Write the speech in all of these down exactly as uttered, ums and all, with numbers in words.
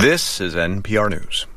This is N P R News.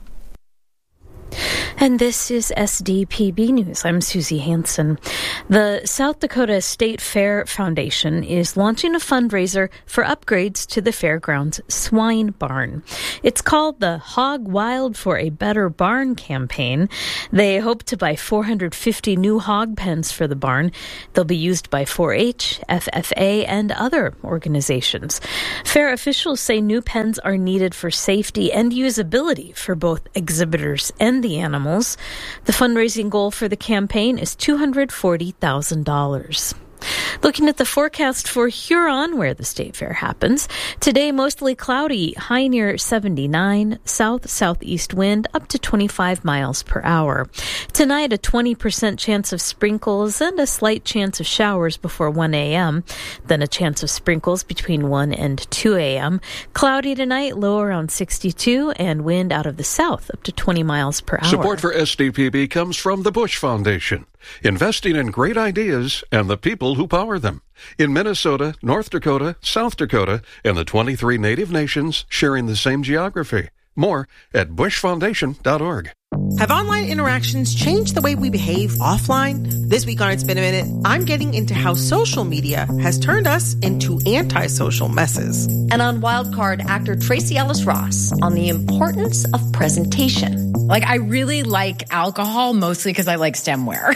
And this is S D P B News. I'm Susie Hansen. The South Dakota State Fair Foundation is launching a fundraiser for upgrades to the fairgrounds swine barn. It's called the Hog Wild for a Better Barn campaign. They hope to buy four hundred fifty new hog pens for the barn. They'll be used by four H, F F A, and other organizations. Fair officials say new pens are needed for safety and usability for both exhibitors and the animals. The fundraising goal for the campaign is two hundred forty thousand dollars. Looking at the forecast for Huron, where the state fair happens, today mostly cloudy, high near seventy-nine, south-southeast wind up to twenty-five miles per hour. Tonight, a twenty percent chance of sprinkles and a slight chance of showers before one a.m., then a chance of sprinkles between one and two a.m. Cloudy tonight, low around sixty-two, and wind out of the south up to twenty miles per hour. Support for S D P B comes from the Bush Foundation, investing in great ideas and the people who power them. In Minnesota, North Dakota, South Dakota, and the twenty-three native nations sharing the same geography. More at bush foundation dot org. Have online interactions changed the way we behave offline? This week on It's Been a Minute, I'm getting into how social media has turned us into antisocial messes. And on Wildcard, actor Tracy Ellis Ross on the importance of presentation. Like, I really like alcohol, mostly because I like stemware.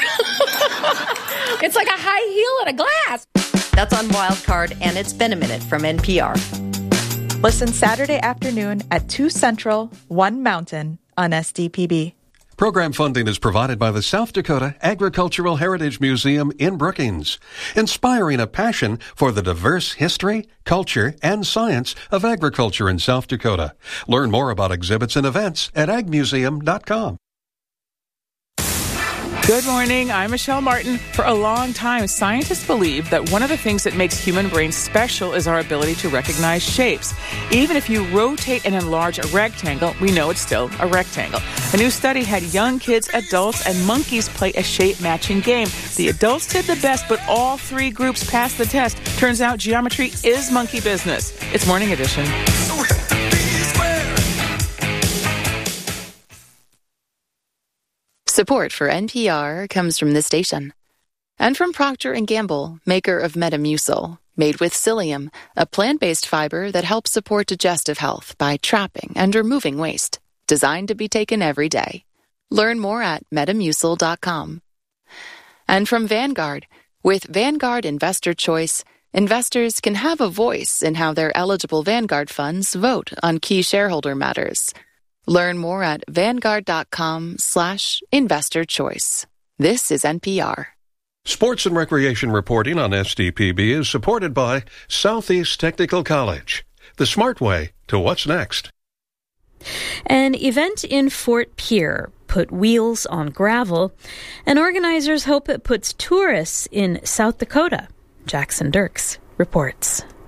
It's like a high heel and a glass. That's on Wildcard, and It's Been a Minute from N P R. Listen Saturday afternoon at two Central, one Mountain on S D P B. Program funding is provided by the South Dakota Agricultural Heritage Museum in Brookings, inspiring a passion for the diverse history, culture, and science of agriculture in South Dakota. Learn more about exhibits and events at ag museum dot com. Good morning, I'm Michelle Martin. For a long time, scientists believe that one of the things that makes human brains special is our ability to recognize shapes. Even if you rotate and enlarge a rectangle, we know it's still a rectangle. A new study had young kids, adults, and monkeys play a shape-matching game. The adults did the best, but all three groups passed the test. Turns out geometry is monkey business. It's Morning Edition. Support for N P R comes from this station. And from Procter and Gamble, maker of Metamucil, made with psyllium, a plant-based fiber that helps support digestive health by trapping and removing waste. Designed to be taken every day. Learn more at metamucil dot com. And from Vanguard, with Vanguard Investor Choice, investors can have a voice in how their eligible Vanguard funds vote on key shareholder matters. Learn more at vanguard.com slash investor choice. This is N P R. Sports and recreation reporting on S D P B is supported by Southeast Technical College, the smart way to what's next. An event in Fort Pierre put wheels on gravel, and organizers hope it puts tourists in South Dakota. Jackson Dirks reports.